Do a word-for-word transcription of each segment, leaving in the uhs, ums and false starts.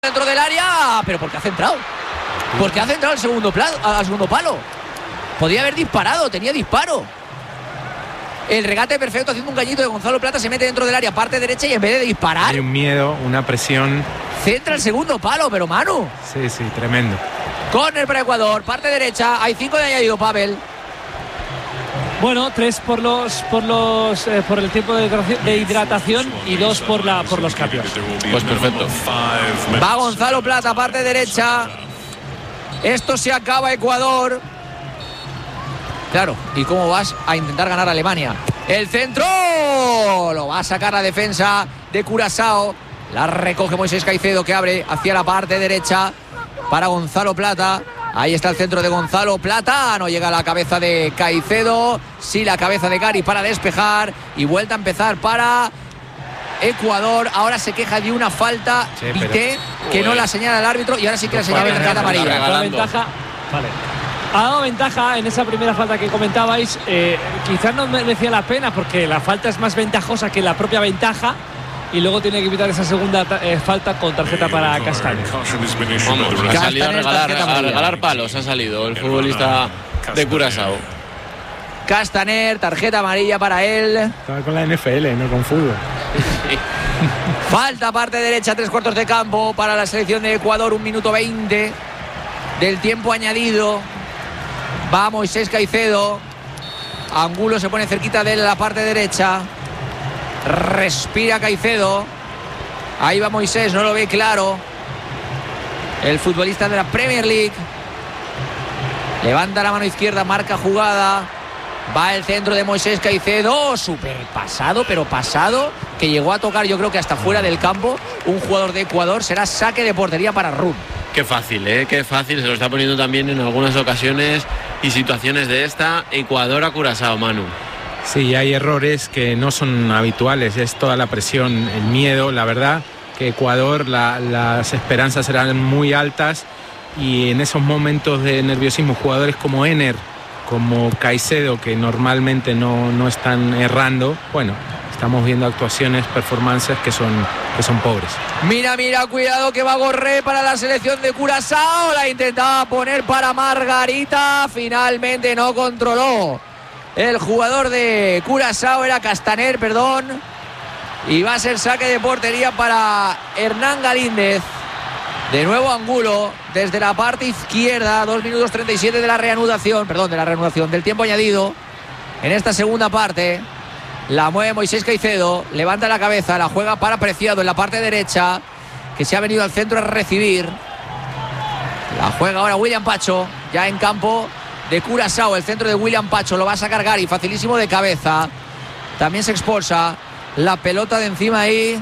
dentro del área, pero porque ha centrado. Porque ha centrado al segundo, pla- al segundo palo. Podía haber disparado, tenía disparo. El regate perfecto haciendo un cañito de Gonzalo Plata, se mete dentro del área, parte derecha, y en vez de disparar, hay un miedo, una presión. centra el segundo palo, pero Manu. Sí, sí, tremendo. Córner para Ecuador, parte derecha, hay cinco de añadido, Pavel. Bueno, tres por los por los eh, por el tiempo de hidratación, de hidratación y dos por la por los cambios. Pues perfecto. Va Gonzalo Plata, parte derecha. Esto se acaba, Ecuador. Claro, ¿y cómo vas a intentar ganar a Alemania? El centro lo va a sacar la defensa de Curazao. La recoge Moisés Caicedo, que abre hacia la parte derecha para Gonzalo Plata. Ahí está el centro de Gonzalo Plata. No llega a la cabeza de Caicedo. Sí, la cabeza de Gary para despejar. Y vuelta a empezar para Ecuador. Ahora se queja de una falta, Sí, Vité, pero... que no la señala el árbitro. Y ahora sí que la señala de tarjeta amarilla. La ventaja, vale. Ha dado ventaja en esa primera falta que comentabais. Eh, quizás no merecía la pena porque la falta es más ventajosa que la propia ventaja. Y luego tiene que evitar esa segunda eh, falta con tarjeta para Castañer. Vamos, ha salido a regalar, a regalar palos. Ha salido el futbolista de Curazao. Castaner, tarjeta amarilla para él. Estaba con la N F L, no con fútbol. Falta parte derecha, tres cuartos de campo para la selección de Ecuador. Un minuto veinte del tiempo añadido. Va Moisés Caicedo. Angulo se pone cerquita de él en la parte derecha. Respira Caicedo. Ahí va Moisés, no lo ve claro. El futbolista de la Premier League. Levanta la mano izquierda, marca jugada. Va el centro de Moisés Caicedo. Súper pasado, pero pasado. Que llegó a tocar, yo creo que hasta fuera del campo, un jugador de Ecuador. Será saque de portería para Run. Qué fácil, ¿eh? Qué fácil. Se lo está poniendo también en algunas ocasiones y situaciones de esta. Ecuador a Curazao, Manu. Sí, hay errores que no son habituales, es toda la presión, el miedo. La verdad que Ecuador, la, las esperanzas eran muy altas y en esos momentos de nerviosismo, jugadores como Ener, como Caicedo, que normalmente no, no están errando, bueno, estamos viendo actuaciones, performances que son, que son pobres. Mira, mira, cuidado que va Gorré para la selección de Curazao. La intentaba poner para Margarita, finalmente no controló. El jugador de Curazao era Castaner, perdón. Y va a ser saque de portería para Hernán Galíndez. De nuevo Angulo desde la parte izquierda. dos minutos treinta y siete de la reanudación. Perdón, de la reanudación, del tiempo añadido. En esta segunda parte la mueve Moisés Caicedo. Levanta la cabeza, la juega para Preciado en la parte derecha, que se ha venido al centro a recibir. La juega ahora William Pacho, ya en campo de Curazao. El centro de William Pacho lo va a sacar Gary, facilísimo de cabeza. También se expulsa la pelota de encima ahí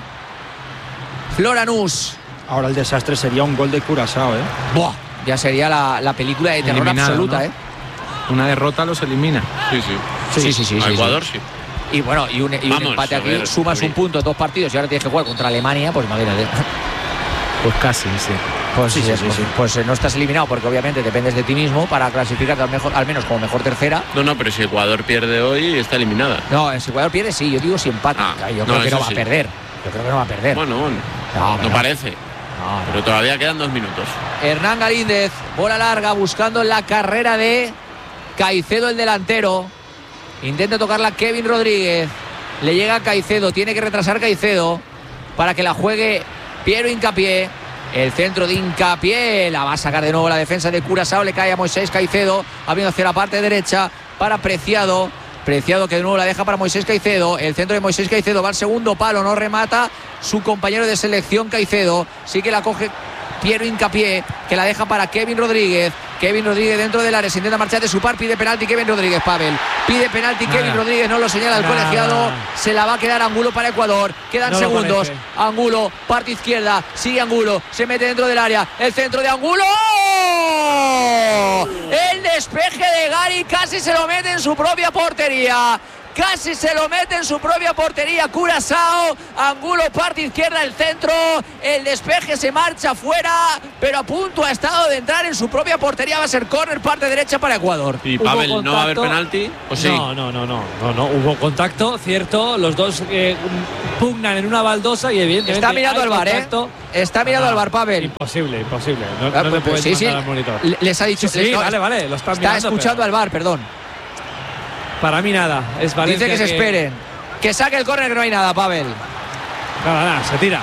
Floranús. Ahora el desastre sería un gol de Curazao, ¿eh? Buah, ya sería la, la película de terror Eliminado, absoluta, ¿no? ¿eh? Una derrota los elimina. Sí, sí. Sí, sí, sí. A sí, Ecuador sí. sí. Y bueno, y un, y un Vamos, empate a aquí, ver, sumas a mí. un punto en dos partidos y ahora tienes que jugar contra Alemania, pues imagínate. Pues casi, sí. Pues Sí, sí, sí, sí, pues, sí. pues, eh, no estás eliminado porque obviamente dependes de ti mismo para clasificarte al, mejor, al menos como mejor tercera. No, no, pero si Ecuador pierde hoy, está eliminada. No, si Ecuador pierde, sí, yo digo si empata. Ah, yo no, creo que eso no va sí. a perder. Yo creo que no va a perder. Bueno, bueno. No, No no. parece. No, no. Pero todavía quedan dos minutos. Hernán Galíndez, bola larga, buscando la carrera de Caicedo, el delantero. Intenta tocarla Kevin Rodríguez. Le llega a Caicedo, tiene que retrasar Caicedo para que la juegue Piero Hincapié. El centro de Hincapié, la va a sacar de nuevo la defensa de Curazao, le cae a Moisés Caicedo, abriendo hacia la parte derecha para Preciado. Preciado que de nuevo la deja para Moisés Caicedo. El centro de Moisés Caicedo va al segundo palo, no remata su compañero de selección Caicedo. Sí que la coge Piero Hincapié, que la deja para Kevin Rodríguez. Kevin Rodríguez dentro del área, se intenta marchar de su par, pide penalti Kevin Rodríguez, Pavel. Pide penalti Nada. Kevin Rodríguez, no lo señala el Nada. colegiado. Se la va a quedar Angulo para Ecuador. Quedan No lo segundos. parece. Angulo, parte izquierda, sigue Angulo, se mete dentro del área. El centro de Angulo. El despeje de Gary casi se lo mete en su propia portería. casi se lo mete en su propia portería Curazao. Angulo, parte izquierda, el centro, el despeje se marcha fuera, pero a punto ha estado de entrar en su propia portería. Va a ser córner, parte derecha para Ecuador. Y Pavel, ¿no va a haber penalti? ¿O sí? No, no, no, no, no, no. Hubo contacto, cierto. Los dos eh, pugnan en una baldosa y evidentemente está mirando al bar, ¿eh? Está mirando ah, al bar, Pavel. Imposible, imposible. No, ah, no le puedes sí, sí. mandar al monitor. Les ha dicho. Sí, sí, no, vale, vale. Lo están está mirando, escuchando pero... al bar, perdón. Para mí nada. Es Valencia. Dice que se que... esperen. Que saque el córner, que no hay nada, Pavel. Nada, nada, se tira.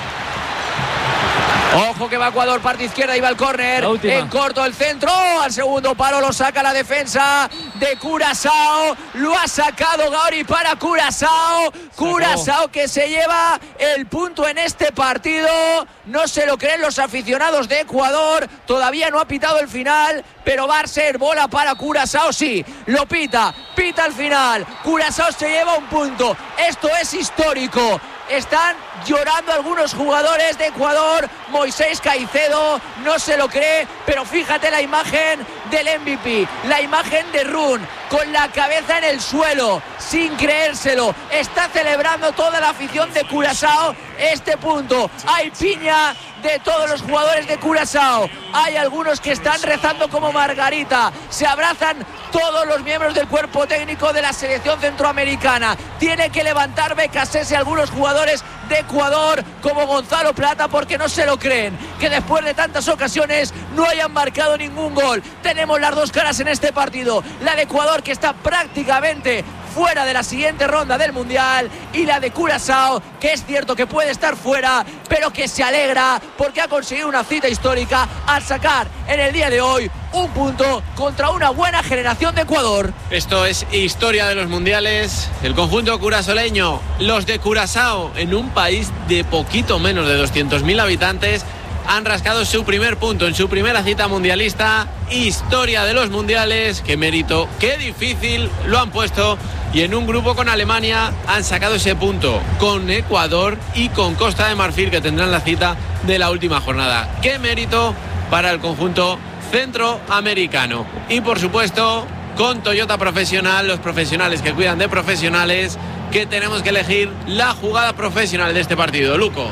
Ojo que va Ecuador, parte izquierda, y va el córner. En corto el centro, al segundo palo lo saca la defensa de Curazao. Lo ha sacado Gauri para Curazao. Curazao que se lleva el punto en este partido. No se lo creen los aficionados de Ecuador. Todavía no ha pitado el final, pero va a ser bola para Curazao. Sí, lo pita, pita al final. Curazao se lleva un punto. Esto es histórico. Están llorando algunos jugadores de Ecuador. Moisés Caicedo no se lo cree, pero fíjate la imagen del M V P, la imagen de Run con la cabeza en el suelo, sin creérselo. Está celebrando toda la afición de Curazao este punto. Hay piña de todos los jugadores de Curazao. Hay algunos que están rezando como Margarita. Se abrazan todos los miembros del cuerpo técnico de la selección centroamericana. Tiene que levantar Becasese algunos jugadores de Ecuador como Gonzalo Plata, porque no se lo creen que después de tantas ocasiones no hayan marcado ningún gol. Tenemos las dos caras en este partido, la de Ecuador, que está prácticamente fuera de la siguiente ronda del Mundial, y la de Curazao, que es cierto que puede estar fuera, pero que se alegra porque ha conseguido una cita histórica al sacar en el día de hoy un punto contra una buena generación de Ecuador. Esto es historia de los mundiales. El conjunto curazoleño, los de Curazao, en un país de poquito menos de doscientos mil habitantes, han rascado su primer punto en su primera cita mundialista. Historia de los mundiales. Qué mérito, qué difícil lo han puesto. Y en un grupo con Alemania han sacado ese punto, con Ecuador y con Costa de Marfil, que tendrán la cita de la última jornada. Qué mérito para el conjunto centroamericano. Y por supuesto, con Toyota Profesional, los profesionales que cuidan de profesionales, que tenemos que elegir la jugada profesional de este partido. Luco.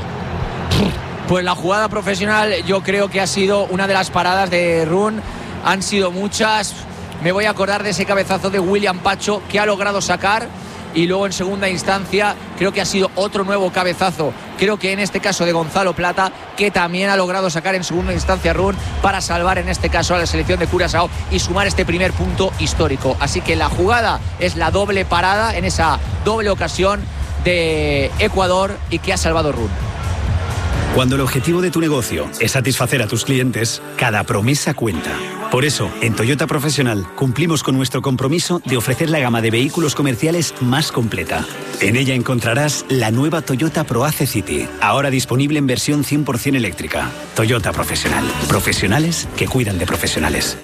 Pues la jugada profesional yo creo que ha sido una de las paradas de Run. Han sido muchas. Me voy a acordar de ese cabezazo de William Pacho que ha logrado sacar, y luego en segunda instancia creo que ha sido otro nuevo cabezazo, creo que en este caso de Gonzalo Plata, que también ha logrado sacar en segunda instancia Run para salvar en este caso a la selección de Curazao y sumar este primer punto histórico. Así que la jugada es la doble parada en esa doble ocasión de Ecuador y que ha salvado Run. Cuando el objetivo de tu negocio es satisfacer a tus clientes, cada promesa cuenta. Por eso, en Toyota Profesional cumplimos con nuestro compromiso de ofrecer la gama de vehículos comerciales más completa. En ella encontrarás la nueva Toyota ProAce City, ahora disponible en versión cien por ciento eléctrica. Toyota Profesional. Profesionales que cuidan de profesionales.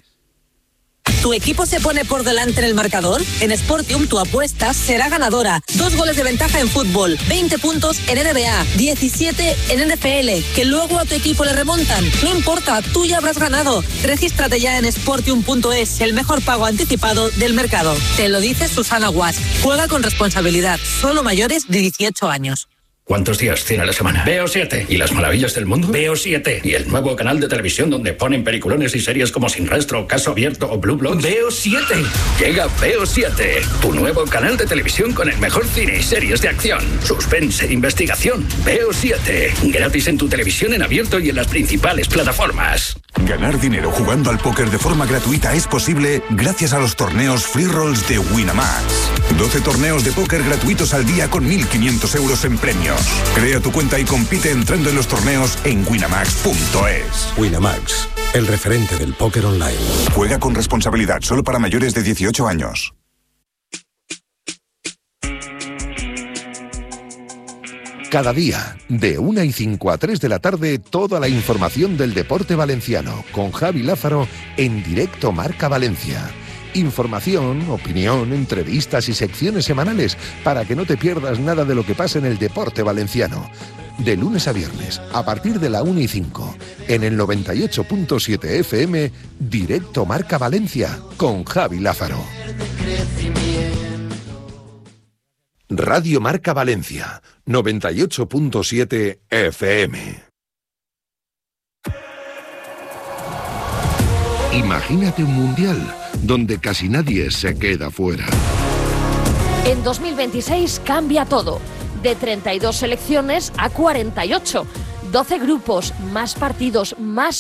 ¿Tu equipo se pone por delante en el marcador? En Sportium tu apuesta será ganadora. Dos goles de ventaja en fútbol, veinte puntos en N B A, diecisiete en N F L, que luego a tu equipo le remontan. No importa, tú ya habrás ganado. Regístrate ya en sportium punto es, el mejor pago anticipado del mercado. Te lo dice Susana Guas. Juega con responsabilidad, solo mayores de dieciocho años. ¿Cuántos días tiene la semana? Veo siete. ¿Y las maravillas del mundo? Veo siete. ¿Y el nuevo canal de televisión donde ponen peliculones y series como Sin Rastro, Caso Abierto o Blue Bloods? Veo siete. Llega Veo siete, tu nuevo canal de televisión con el mejor cine y series de acción, suspense e investigación. Veo siete. Gratis en tu televisión en abierto y en las principales plataformas. Ganar dinero jugando al póker de forma gratuita es posible gracias a los torneos Free Rolls de Winamax. doce torneos de póker gratuitos al día con mil quinientos euros en premios. Crea tu cuenta y compite entrando en los torneos en winamax punto es. Winamax, el referente del póker online. Juega con responsabilidad, solo para mayores de dieciocho años. Cada día, de una y cinco a tres de la tarde, toda la información del deporte valenciano, con Javi Lázaro en directo Marca Valencia. Información, opinión, entrevistas y secciones semanales para que no te pierdas nada de lo que pasa en el deporte valenciano. De lunes a viernes, a partir de la una y cinco, en el noventa y ocho punto siete F M, directo Marca Valencia, con Javi Lázaro. Radio Marca Valencia, noventa y ocho punto siete F M. Imagínate un mundial donde casi nadie se queda fuera. En dos mil veintiséis cambia todo. De treinta y dos selecciones a cuarenta y ocho. doce grupos, más partidos, más